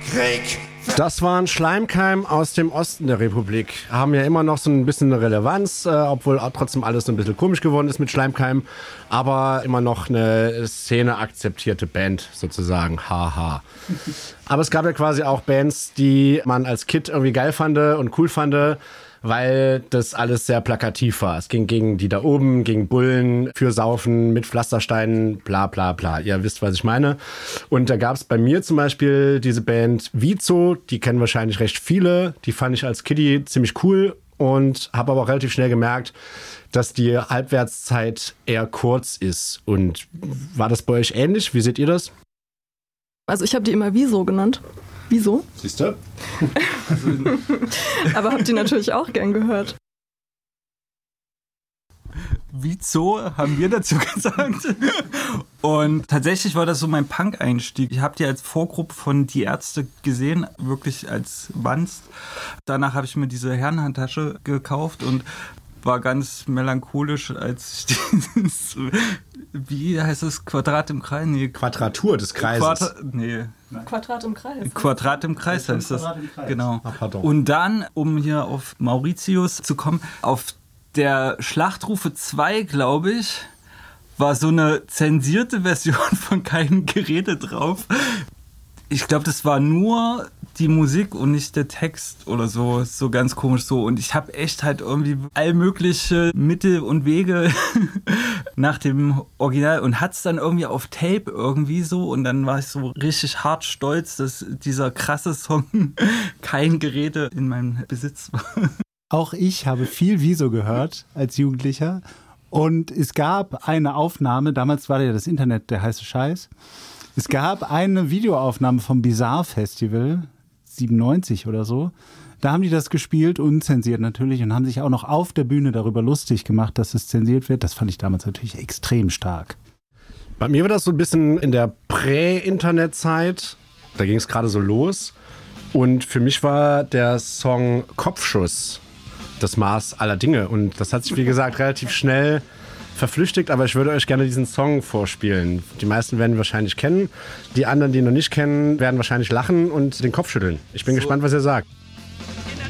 Das waren Schleimkeim aus dem Osten der Republik. Haben ja immer noch so ein bisschen eine Relevanz, obwohl auch trotzdem alles so ein bisschen komisch geworden ist mit Schleimkeim. Aber immer noch eine Szene-akzeptierte Band sozusagen. Haha. Aber es gab ja quasi auch Bands, die man als Kid irgendwie geil fand und cool fand, weil das alles sehr plakativ war. Es ging gegen die da oben, gegen Bullen, für Saufen, mit Pflastersteinen, bla bla bla. Ihr wisst, was ich meine. Und da gab es bei mir zum Beispiel diese Band Vizo, die kennen wahrscheinlich recht viele. Die fand ich als Kiddie ziemlich cool und habe aber auch relativ schnell gemerkt, dass die Halbwertszeit eher kurz ist. Und war das bei euch ähnlich? Wie seht ihr das? Also ich habe die immer Wieso genannt. Wieso? Siehst du? Aber habt ihr natürlich auch gern gehört. Wieso haben wir dazu gesagt? Und tatsächlich war das so mein Punk-Einstieg. Ich habe die als Vorgruppe von Die Ärzte gesehen, wirklich als Wanst. Danach habe ich mir diese Herrenhandtasche gekauft und war ganz melancholisch, als ich dieses, wie heißt das, Quadrat im Kreis? Nee, Quadratur des Kreises. Quadrat im Kreis. Quadrat im Kreis heißt das. Genau. Pardon. Und dann, um hier auf Mauritius zu kommen, auf der Schlachtrufe 2, glaube ich, war so eine zensierte Version von Kein Gerede drauf. Ich glaube, das war nur die Musik und nicht der Text oder so. So ganz komisch so. Und ich habe echt halt irgendwie all mögliche Mittel und Wege nach dem Original und hat's dann irgendwie auf Tape irgendwie so. Und dann war ich so richtig hart stolz, dass dieser krasse Song Kein Gerede in meinem Besitz war. Auch ich habe viel Wieso gehört als Jugendlicher. Und es gab eine Aufnahme, damals war ja das Internet der heiße Scheiß. Es gab eine Videoaufnahme vom Bizarre Festival, 97 oder so. Da haben die das gespielt, unzensiert natürlich, und haben sich auch noch auf der Bühne darüber lustig gemacht, dass es zensiert wird. Das fand ich damals natürlich extrem stark. Bei mir war das so ein bisschen in der Prä-Internet-Zeit. Da ging es gerade so los. Und für mich war der Song Kopfschuss das Maß aller Dinge. Und das hat sich, wie gesagt, relativ schnell verflüchtigt, aber ich würde euch gerne diesen Song vorspielen. Die meisten werden ihn wahrscheinlich kennen. Die anderen, die ihn noch nicht kennen, werden wahrscheinlich lachen und den Kopf schütteln. Ich bin gespannt, was ihr sagt.